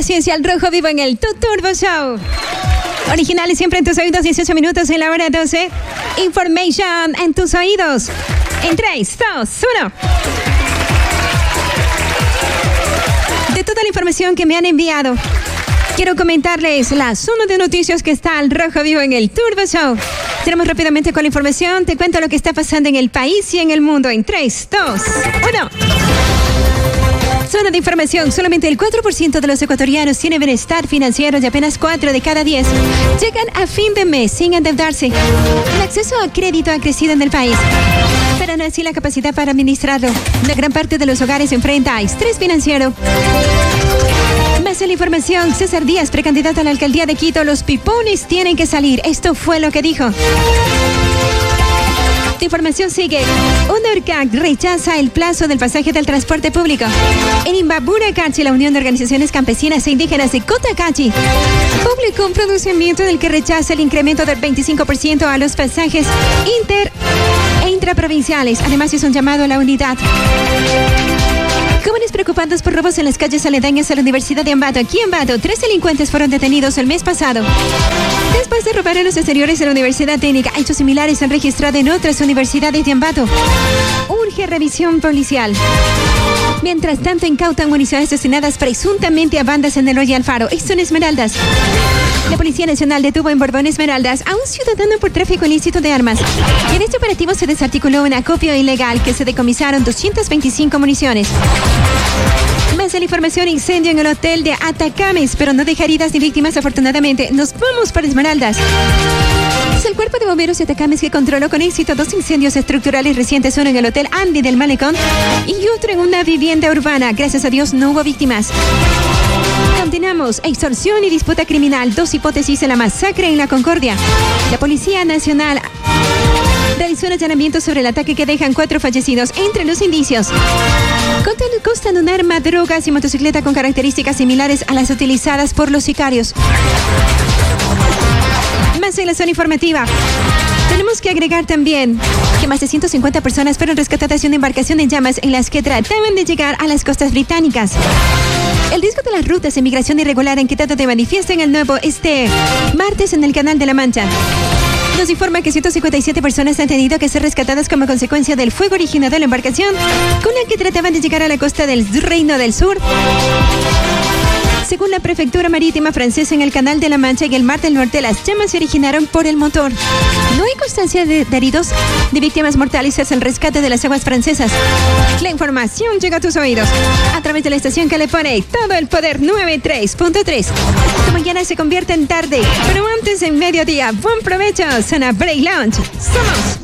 paciencia al rojo vivo en el Tu Turbo Show. Originales siempre en tus oídos, 18 minutos en la hora 12. Information en tus oídos. En 3, 2, 1. De toda la información que me han enviado, quiero comentarles la zona de noticias que está al rojo vivo en el Turbo Show. Tenemos rápidamente con la información. Te cuento lo que está pasando en el país y en el mundo en 3, 2, 1. Zona de información. Solamente el 4% de los ecuatorianos tiene bienestar financiero y apenas 4 de cada 10 llegan a fin de mes sin endeudarse. El acceso a crédito ha crecido en el país, pero no así la capacidad para administrarlo. Una gran parte de los hogares se enfrenta a estrés financiero. Más en la información, César Díaz, precandidato a la alcaldía de Quito. Los pipones tienen que salir. Esto fue lo que dijo. La información sigue. UNORCAC rechaza el plazo del pasaje del transporte público. En Imbabura Cachi, la Unión de Organizaciones Campesinas e Indígenas de Cotacachi publicó un pronunciamiento en el que rechaza el incremento del 25% a los pasajes inter e intraprovinciales. Además, hizo un llamado a la unidad. Jóvenes preocupados por robos en las calles aledañas a la Universidad de Ambato. Aquí en Ambato, 3 delincuentes fueron detenidos el mes pasado después de robar en los exteriores de la Universidad Técnica. Hechos similares se han registrado en otras universidades de Ambato. Urge revisión policial. Mientras tanto, incautan municiones destinadas presuntamente a bandas en el Valle Alfaro. Esto en Esmeraldas. La Policía Nacional detuvo en Borbón Esmeraldas a un ciudadano por tráfico ilícito de armas. En este operativo se desarticuló un acopio ilegal que se decomisaron 225 municiones. Más de la información, incendio en el hotel de Atacames, pero no deja heridas ni víctimas, afortunadamente. Nos vamos para Esmeraldas. Es el cuerpo de bomberos de Atacames que controló con éxito 2 incendios estructurales recientes, uno en el hotel Andy del Malecón y otro en una vivienda urbana. Gracias a Dios no hubo víctimas. Continuamos. Extorsión y disputa criminal. 2 hipótesis en la masacre en La Concordia. La Policía Nacional realizó un allanamiento sobre el ataque que dejan 4 fallecidos. Entre los indicios constan un arma, drogas y motocicleta con características similares a las utilizadas por los sicarios. Más en la zona informativa. Tenemos que agregar también que más de 150 personas fueron rescatadas de una embarcación en llamas en las que trataban de llegar a las costas británicas. El riesgo de las rutas de migración irregular en Quito de manifiesta en el nuevo martes en el Canal de la Mancha. Nos informa que 157 personas han tenido que ser rescatadas como consecuencia del fuego originado en la embarcación con la que trataban de llegar a la costa del Reino del Sur. Según la Prefectura Marítima Francesa, en el Canal de la Mancha y el Mar del Norte, las llamas se originaron por el motor. No hay constancia de heridos, de víctimas mortales tras el rescate de las aguas francesas. La información llega a tus oídos a través de la estación que le pone todo el poder, 93.3. Mañana se convierte en tarde, pero antes en mediodía. Buen provecho, Zona Break Lounge. Somos